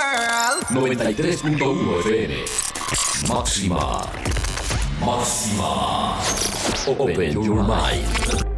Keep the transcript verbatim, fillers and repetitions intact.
girl. noventa y tres punto uno F M. Máxima. Máxima. Open your mind.